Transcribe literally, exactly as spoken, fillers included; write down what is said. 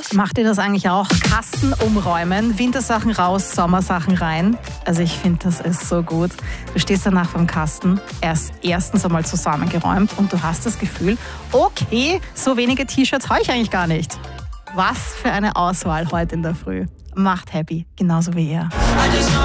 Macht ihr das eigentlich auch? Kasten umräumen, Wintersachen raus, Sommersachen rein. Also ich finde, das ist so gut. Du stehst danach beim Kasten, er ist erstens einmal zusammengeräumt und du hast das Gefühl, okay, so wenige T-Shirts habe ich eigentlich gar nicht. Was für eine Auswahl heute in der Früh. Macht happy, genauso wie ihr.